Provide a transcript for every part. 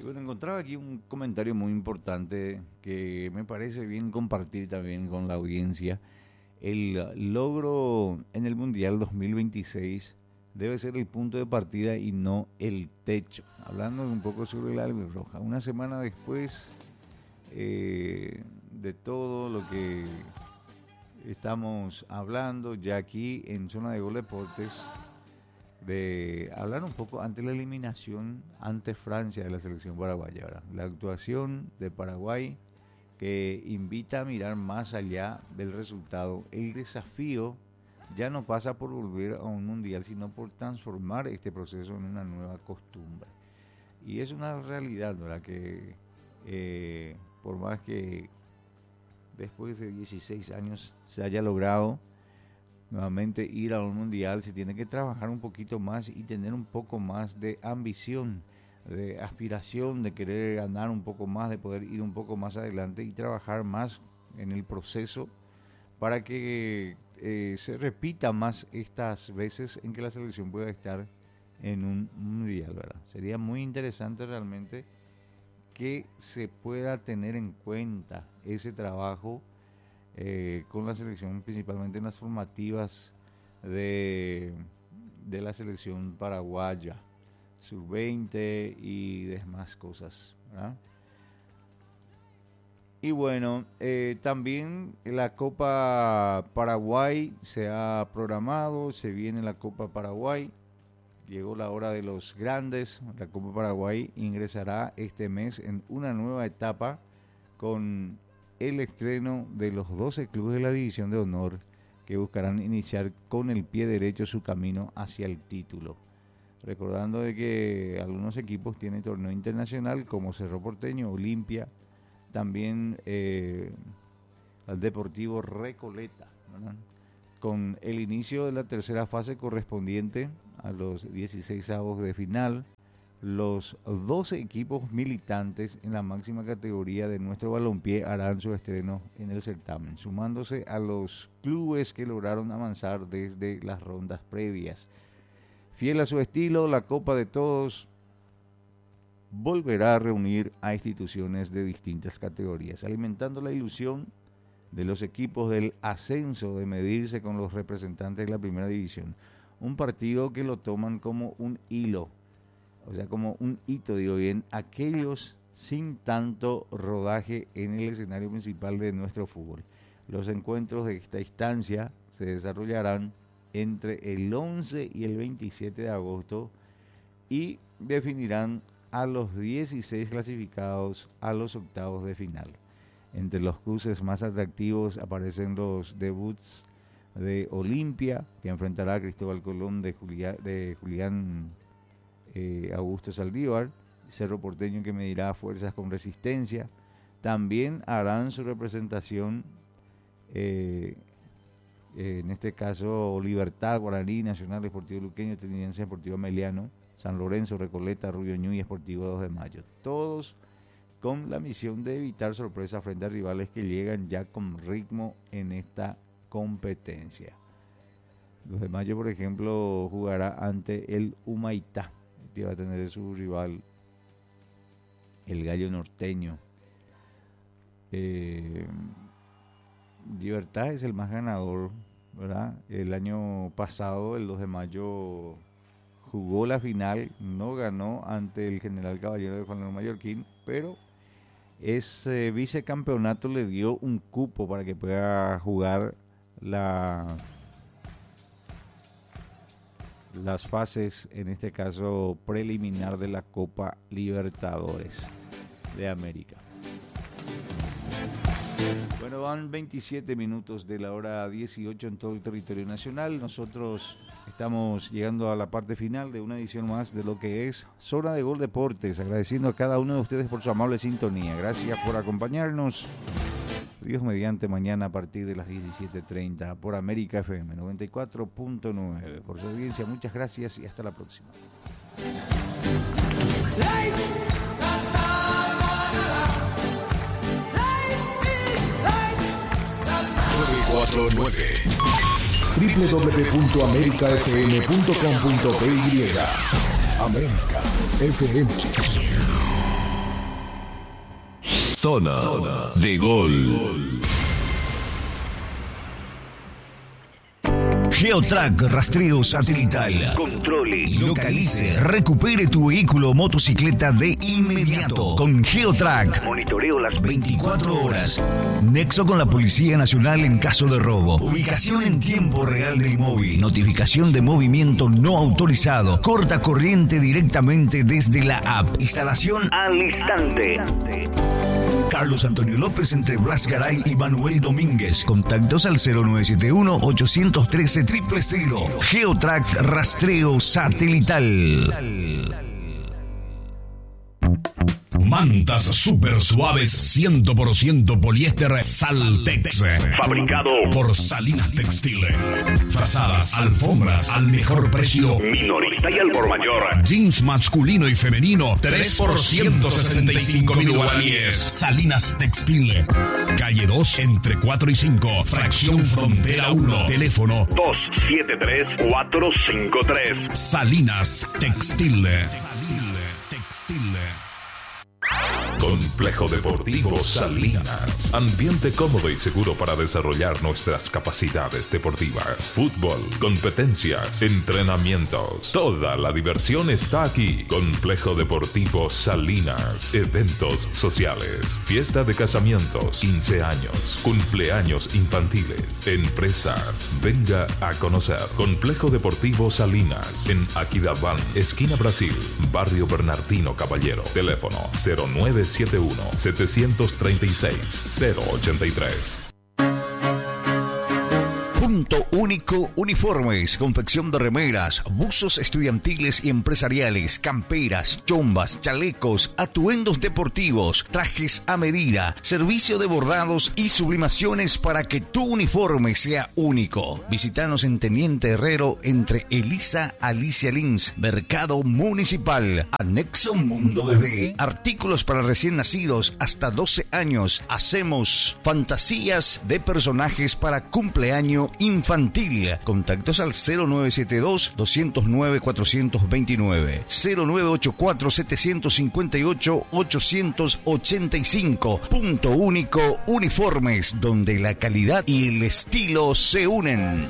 Y bueno, encontraba aquí un comentario muy importante que me parece bien compartir también con la audiencia. El logro en el Mundial 2026 debe ser el punto de partida y no el techo. Hablando un poco sobre la albirroja. Una semana después de todo lo que estamos hablando ya aquí en Zona de Gol Deportes, de hablar un poco ante la eliminación ante Francia de la selección paraguaya. ¿Verdad? La actuación de Paraguay que invita a mirar más allá del resultado. El desafío ya no pasa por volver a un mundial, sino por transformar este proceso en una nueva costumbre. Y es una realidad, ¿verdad? Que por más que después de 16 años se haya logrado nuevamente ir a un mundial, se tiene que trabajar un poquito más y tener un poco más de ambición, de aspiración, de querer ganar un poco más, de poder ir un poco más adelante y trabajar más en el proceso para que se repita más estas veces en que la selección pueda estar en un mundial, ¿verdad? Sería muy interesante realmente que se pueda tener en cuenta ese trabajo con la selección, principalmente en las formativas de la selección paraguaya, sub-20 y demás cosas, ¿verdad? Y bueno, también la Copa Paraguay se ha programado, se viene la Copa Paraguay, llegó la hora de los grandes. La Copa Paraguay ingresará este mes en una nueva etapa con el estreno de los 12 clubes de la División de Honor que buscarán iniciar con el pie derecho su camino hacia el título. Recordando de que algunos equipos tienen torneo internacional como Cerro Porteño, Olimpia, también el Deportivo Recoleta, ¿verdad? Con el inicio de la tercera fase correspondiente a los 16avos de final, los 12 equipos militantes en la máxima categoría de nuestro balompié harán su estreno en el certamen, sumándose a los clubes que lograron avanzar desde las rondas previas. Fiel a su estilo, la Copa de Todos volverá a reunir a instituciones de distintas categorías, alimentando la ilusión de los equipos del ascenso de medirse con los representantes de la primera división. Un partido que lo toman como un hilo, o sea, como un hito, digo bien, aquellos sin tanto rodaje en el escenario principal de nuestro fútbol. Los encuentros de esta instancia se desarrollarán entre el 11 y el 27 de agosto y definirán a los 16 clasificados a los octavos de final. Entre los cruces más atractivos aparecen los debuts de Olimpia, que enfrentará a Cristóbal Colón de Julián Augusto Saldívar, Cerro Porteño que medirá fuerzas con Resistencia. También harán su representación, en este caso Libertad, Guaraní, Nacional Deportivo Luqueño, Trinidense Deportivo Ameliano, San Lorenzo, Recoleta, Rubio Ñu y Esportivo 2 de Mayo. Todos con la misión de evitar sorpresas frente a rivales que llegan ya con ritmo en esta competencia. 2 de Mayo, por ejemplo, jugará ante el Humaitá, que va a tener su rival el Gallo Norteño. Libertad es el más ganador, ¿verdad? El año pasado, el 2 de Mayo, jugó la final, no ganó ante el General Caballero de Juan León Mallorquín, pero ese vicecampeonato le dio un cupo para que pueda jugar las fases, en este caso preliminar de la Copa Libertadores de América. Bueno, van 27 minutos de la hora 18 en todo el territorio nacional. Nosotros estamos llegando a la parte final de una edición más de lo que es Zona de Gol Deportes, agradeciendo a cada uno de ustedes por su amable sintonía. Gracias por acompañarnos. Dios mediante, mañana a partir de las 17:30 por América FM 94.9. Por su audiencia, muchas gracias y hasta la próxima. 949 www.americafm.com.py América FM. Zona de Gol. Geotrack rastreo satelital. Controle, localice, recupere tu vehículo o motocicleta de inmediato. Con Geotrack. Monitoreo las 24 horas. Nexo con la Policía Nacional en caso de robo. Ubicación en tiempo real del móvil. Notificación de movimiento no autorizado. Corta corriente directamente desde la app. Instalación al instante. Carlos Antonio López entre Blas Garay y Manuel Domínguez. Contactos al 0971-813-000. Geotrack rastreo satelital. Mantas super suaves 100% poliéster Saltex. Fabricado por Salinas Textiles. Frazadas, alfombras al mejor precio. Minorista y al por mayor. Jeans masculino y femenino 3 por 165.000 guaraníes. Salinas Textiles. Calle 2 entre 4 y 5. Fracción Frontera 1. Teléfono 273-453. Salinas Textiles. Complejo Deportivo Salinas. Ambiente cómodo y seguro para desarrollar nuestras capacidades deportivas. Fútbol, competencias, entrenamientos. Toda la diversión está aquí. Complejo Deportivo Salinas. Eventos sociales. Fiesta de casamientos, 15 años, cumpleaños infantiles, empresas. Venga a conocer. Complejo Deportivo Salinas. En Aquidabán, esquina Brasil, Barrio Bernardino Caballero. Teléfono 0971-736-083. Punto Único Uniformes, confección de remeras, buzos estudiantiles y empresariales, camperas, chombas, chalecos, atuendos deportivos, trajes a medida, servicio de bordados y sublimaciones para que tu uniforme sea único. Visítanos en Teniente Herrero entre Elisa Alicia Lins, Mercado Municipal, anexo Mundo Bebé, artículos para recién nacidos hasta 12 años. Hacemos fantasías de personajes para cumpleaños infantil. Contactos al 0972-209-429, 0984-758-885. Punto Único Uniformes, donde la calidad y el estilo se unen.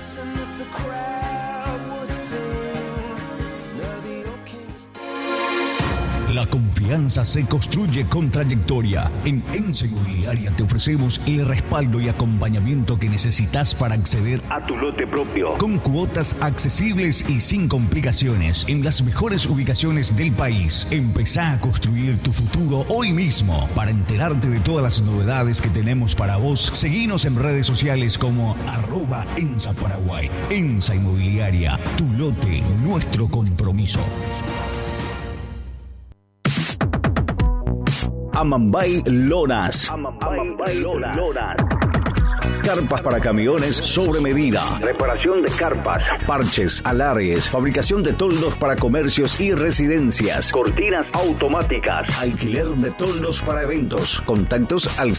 La confianza se construye con trayectoria. En ENSA Inmobiliaria te ofrecemos el respaldo y acompañamiento que necesitas para acceder a tu lote propio. Con cuotas accesibles y sin complicaciones. En las mejores ubicaciones del país. Empezá a construir tu futuro hoy mismo. Para enterarte de todas las novedades que tenemos para vos, seguinos en redes sociales como @ENSAParaguay. ENSA Inmobiliaria, tu lote, nuestro compromiso. Amambay Lonas. Carpas para camiones sobre medida. Reparación de carpas, parches, alares, fabricación de toldos para comercios y residencias. Cortinas automáticas. Alquiler de toldos para eventos. Contactos al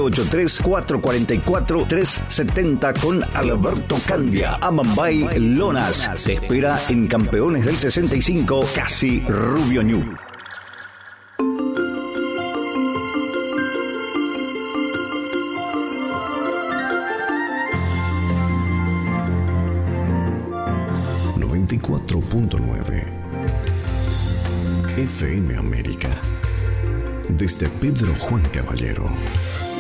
0983-444-370 con Alberto Candia. Amambay Lonas. Te espera en Campeones del 65, casi Rubio Ñu. FM América. Desde Pedro Juan Caballero.